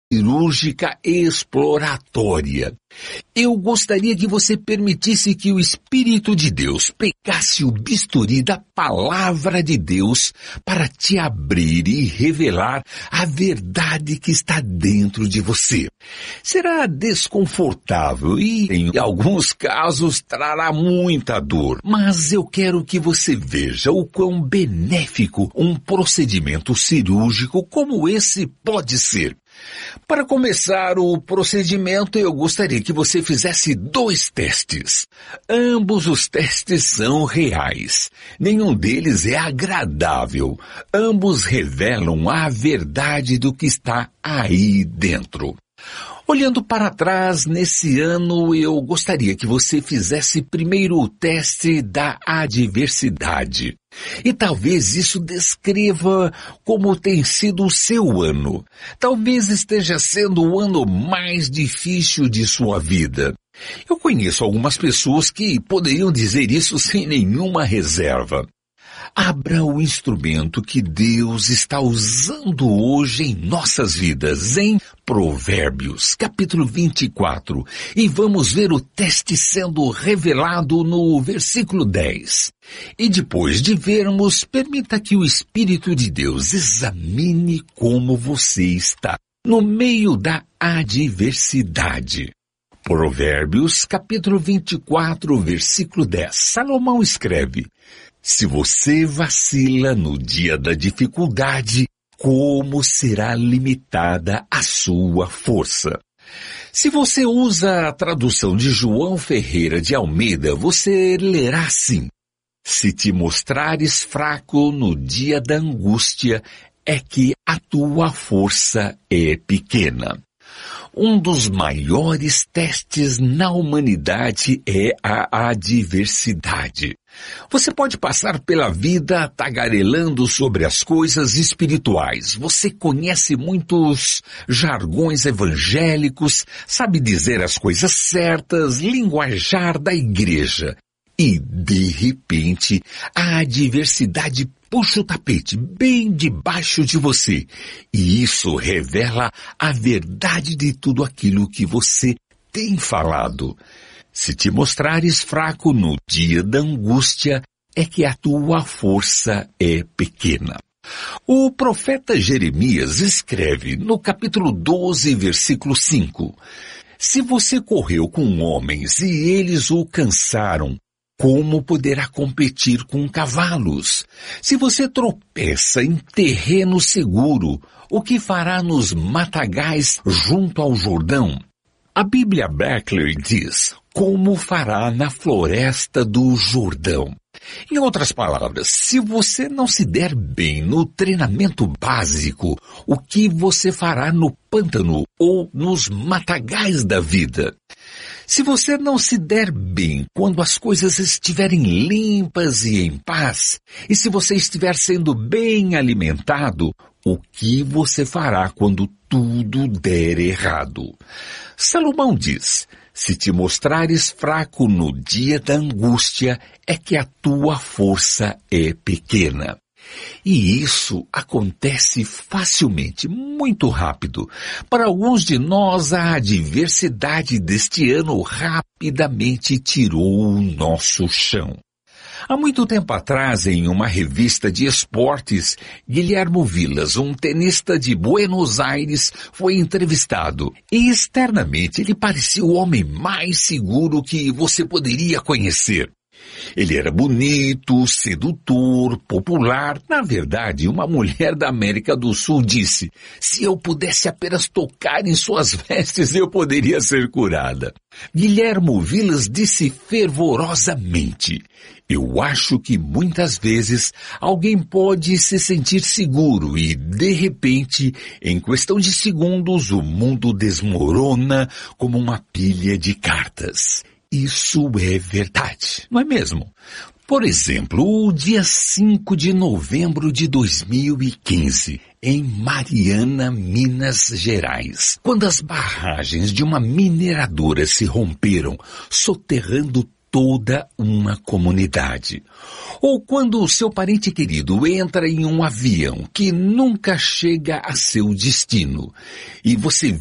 cirúrgica exploratória. Eu gostaria que você permitisse que o Espírito de Deus pegasse o bisturi da Palavra de Deus para te abrir e revelar a verdade que está dentro de você. Será desconfortável e, em alguns casos, trará muita dor, mas eu quero que você veja o quão benéfico um procedimento cirúrgico como esse pode ser. Para começar o procedimento, eu gostaria que você fizesse 2 testes. Ambos os testes são reais. Nenhum deles é agradável. Ambos revelam a verdade do que está aí dentro. Olhando para trás, nesse ano, eu gostaria que você fizesse primeiro o teste da adversidade. E talvez isso descreva como tem sido o seu ano. Talvez esteja sendo o ano mais difícil de sua vida. Eu conheço algumas pessoas que poderiam dizer isso sem nenhuma reserva. Abra o instrumento que Deus está usando hoje em nossas vidas, em Provérbios, capítulo 24, e vamos ver o teste sendo revelado no versículo 10. E depois de vermos, permita que o Espírito de Deus examine como você está no meio da adversidade. Provérbios, capítulo 24, versículo 10. Salomão escreve: se você vacila no dia da dificuldade, como será limitada a sua força? Se você usa a tradução de João Ferreira de Almeida, você lerá assim: se te mostrares fraco no dia da angústia, é que a tua força é pequena. Um dos maiores testes na humanidade é a adversidade. Você pode passar pela vida tagarelando sobre as coisas espirituais. Você conhece muitos jargões evangélicos, sabe dizer as coisas certas, linguajar da igreja. E, de repente, a adversidade puxa o tapete bem debaixo de você. E isso revela a verdade de tudo aquilo que você tem falado. Se te mostrares fraco no dia da angústia, é que a tua força é pequena. O profeta Jeremias escreve no capítulo 12, versículo 5. Se você correu com homens e eles o cansaram, como poderá competir com cavalos? Se você tropeça em terreno seguro, o que fará nos matagais junto ao Jordão? A Bíblia Beckler diz: como fará na floresta do Jordão? Em outras palavras, se você não se der bem no treinamento básico, o que você fará no pântano ou nos matagais da vida? Se você não se der bem quando as coisas estiverem limpas e em paz, e se você estiver sendo bem alimentado, o que você fará quando tudo der errado? Salomão diz: se te mostrares fraco no dia da angústia, é que a tua força é pequena. E isso acontece facilmente, muito rápido. Para alguns de nós, a adversidade deste ano rapidamente tirou o nosso chão. Há muito tempo atrás, em uma revista de esportes, Guilhermo Vilas, um tenista de Buenos Aires, foi entrevistado. E externamente ele parecia o homem mais seguro que você poderia conhecer. Ele era bonito, sedutor, popular. Na verdade, uma mulher da América do Sul disse: se eu pudesse apenas tocar em suas vestes, eu poderia ser curada. Guilhermo Vilas disse fervorosamente: eu acho que muitas vezes alguém pode se sentir seguro e, de repente, em questão de segundos, o mundo desmorona como uma pilha de cartas. Isso é verdade, não é mesmo? Por exemplo, o dia 5 de novembro de 2015, em Mariana, Minas Gerais, quando as barragens de uma mineradora se romperam, soterrando toda uma comunidade. Ou quando o seu parente querido entra em um avião que nunca chega a seu destino, e você